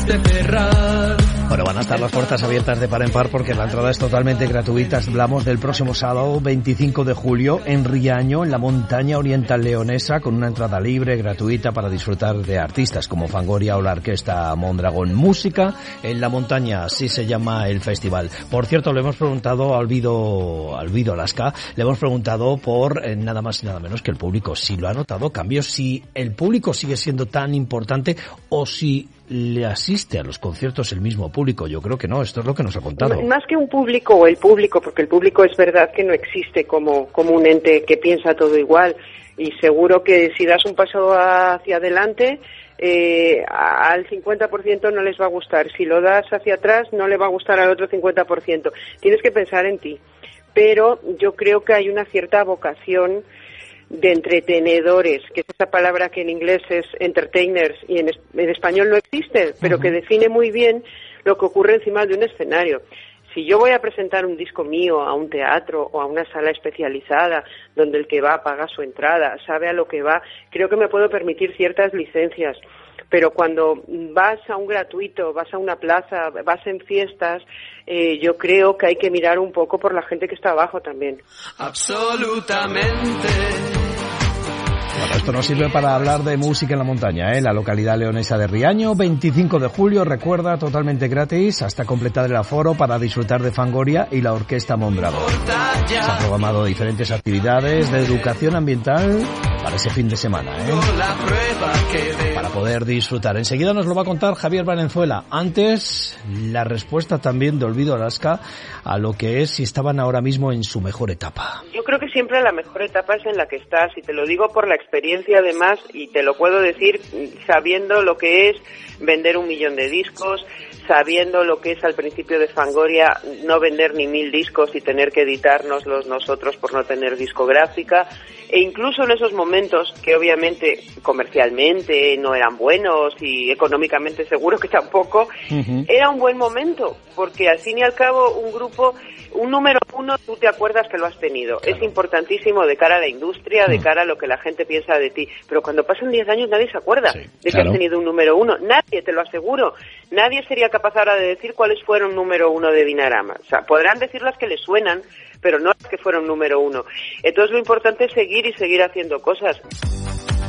Bueno, van a estar las puertas abiertas de par en par porque la entrada es totalmente gratuita. Hablamos del próximo sábado 25 de julio en Riaño, en la montaña oriental leonesa, con una entrada libre, gratuita para disfrutar de artistas como Fangoria o la orquesta Mondragón. Música en la montaña, así se llama el festival. Por cierto, le hemos preguntado a Alvido Lasca, le hemos preguntado por nada más y nada menos que el público. Si lo ha notado cambios, si el público sigue siendo tan importante o si le asiste a los conciertos el mismo público. Yo creo que no, esto es lo que nos ha contado. Más que un público o el público, porque el público es verdad que no existe como un ente que piensa todo igual, y seguro que si das un paso hacia adelante, al 50% no les va a gustar. Si lo das hacia atrás, no le va a gustar al otro 50%. Tienes que pensar en ti. Pero yo creo que hay una cierta vocación de entretenedores, que es esa palabra que en inglés es entertainers y en español no existe, pero que define muy bien lo que ocurre encima de un escenario. Si yo voy a presentar un disco mío a un teatro o a una sala especializada donde el que va paga su entrada, sabe a lo que va, creo que me puedo permitir ciertas licencias. Pero cuando vas a un gratuito, vas a una plaza, vas en fiestas, yo creo que hay que mirar un poco por la gente que está abajo también. Absolutamente. Bueno, esto nos sirve para hablar de música en la montaña, la localidad leonesa de Riaño, 25 de julio, recuerda, totalmente gratis, hasta completar el aforo para disfrutar de Fangoria y la orquesta Mondragón. Se han programado diferentes actividades de educación ambiental para ese fin de semana, para poder disfrutar. Enseguida nos lo va a contar Javier Valenzuela. Antes, la respuesta también de Alvido Lasca a lo que es si estaban ahora mismo en su mejor etapa. Yo creo que siempre la mejor etapa es en la que estás, y te lo digo por la experiencia además, y te lo puedo decir sabiendo lo que es vender 1 millón de discos, sabiendo lo que es al principio de Fangoria no vender ni 1000 discos y tener que editárnoslos nosotros por no tener discográfica, e incluso en esos momentos que obviamente comercialmente no eran buenos y económicamente seguro que tampoco, era un buen momento, porque al fin y al cabo un grupo, un número 1, tú te acuerdas que lo has tenido. Claro. Es importantísimo de cara a la industria, de cara a lo que la gente piensa de ti, pero cuando pasan 10 años nadie se acuerda de que has tenido un número 1, nadie, te lo aseguro, nadie sería capaz ahora de decir cuáles fueron número 1 de Dinarama. O sea, podrán decir las que les suenan, pero no las que fueron número 1. Entonces lo importante es seguir y seguir haciendo cosas.